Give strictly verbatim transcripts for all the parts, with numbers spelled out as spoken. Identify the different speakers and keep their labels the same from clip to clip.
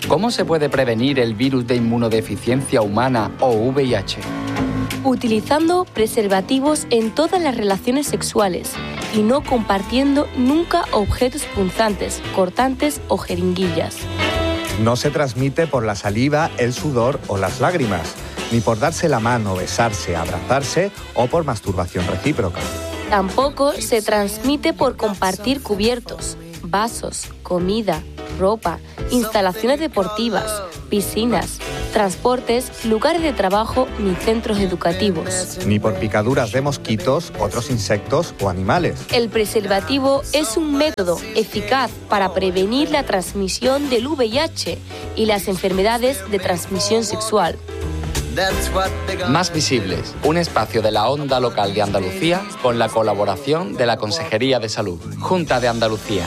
Speaker 1: ¿Cómo se puede prevenir el virus de inmunodeficiencia humana o V I H?
Speaker 2: Utilizando preservativos en todas las relaciones sexuales y no compartiendo nunca objetos punzantes, cortantes o jeringuillas.
Speaker 3: No se transmite por la saliva, el sudor o las lágrimas, ni por darse la mano, besarse, abrazarse o por masturbación recíproca.
Speaker 2: Tampoco se transmite por compartir cubiertos, vasos, comida, ropa, instalaciones deportivas, piscinas, transportes, lugares de trabajo ni centros educativos.
Speaker 3: Ni por picaduras de mosquitos, otros insectos o animales.
Speaker 2: El preservativo es un método eficaz para prevenir la transmisión del V I H y las enfermedades de transmisión sexual.
Speaker 1: Más Visibles, un espacio de la Onda Local de Andalucía con la colaboración de la Consejería de Salud, Junta de Andalucía.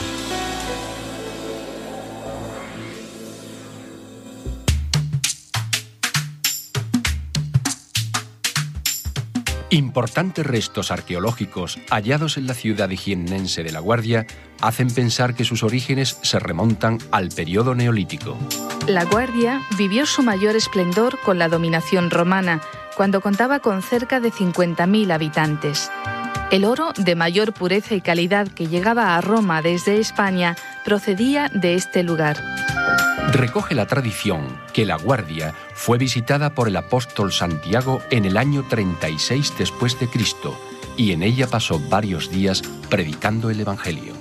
Speaker 4: Importantes restos arqueológicos hallados en la ciudad higienense de La Guardia hacen pensar que sus orígenes se remontan al periodo neolítico.
Speaker 5: La Guardia vivió su mayor esplendor con la dominación romana, cuando contaba con cerca de cincuenta mil habitantes. El oro de mayor pureza y calidad que llegaba a Roma desde España procedía de este lugar.
Speaker 4: Recoge la tradición que La Guardia fue visitada por el apóstol Santiago en el año treinta y seis después de Cristo y en ella pasó varios días predicando el Evangelio.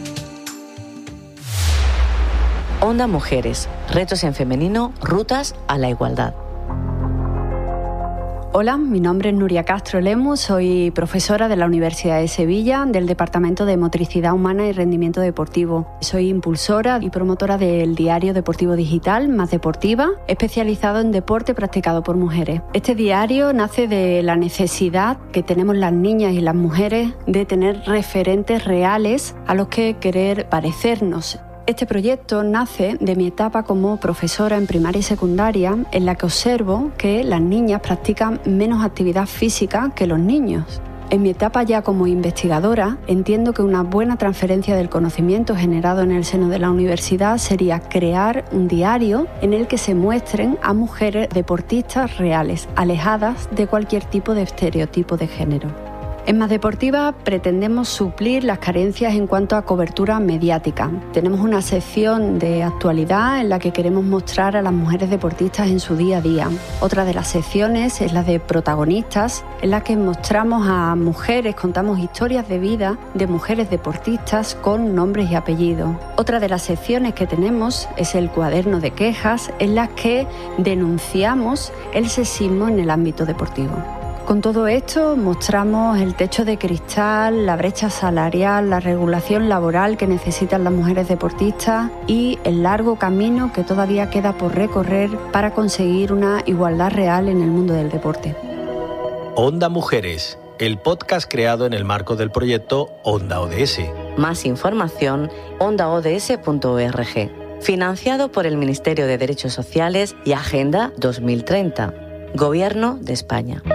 Speaker 6: Onda Mujeres, retos en femenino, rutas a la igualdad.
Speaker 7: Hola, mi nombre es Nuria Castro Lemus, soy profesora de la Universidad de Sevilla del Departamento de Motricidad Humana y Rendimiento Deportivo. Soy impulsora y promotora del diario deportivo digital Más Deportiva, especializado en deporte practicado por mujeres. Este diario nace de la necesidad que tenemos las niñas y las mujeres de tener referentes reales a los que querer parecernos. Este proyecto nace de mi etapa como profesora en primaria y secundaria, en la que observo que las niñas practican menos actividad física que los niños. En mi etapa ya como investigadora, entiendo que una buena transferencia del conocimiento generado en el seno de la universidad sería crear un diario en el que se muestren a mujeres deportistas reales, alejadas de cualquier tipo de estereotipo de género. En Más Deportiva pretendemos suplir las carencias en cuanto a cobertura mediática. Tenemos una sección de actualidad en la que queremos mostrar a las mujeres deportistas en su día a día. Otra de las secciones es la de protagonistas, en la que mostramos a mujeres, contamos historias de vida de mujeres deportistas con nombres y apellidos. Otra de las secciones que tenemos es el cuaderno de quejas, en la que denunciamos el sexismo en el ámbito deportivo. Con todo esto mostramos el techo de cristal, la brecha salarial, la regulación laboral que necesitan las mujeres deportistas y el largo camino que todavía queda por recorrer para conseguir una igualdad real en el mundo del deporte.
Speaker 8: Onda Mujeres, el podcast creado en el marco del proyecto Onda O D S.
Speaker 6: Más información, onda o d s punto org. Financiado por el Ministerio de Derechos Sociales y Agenda dos mil treinta. Gobierno de España.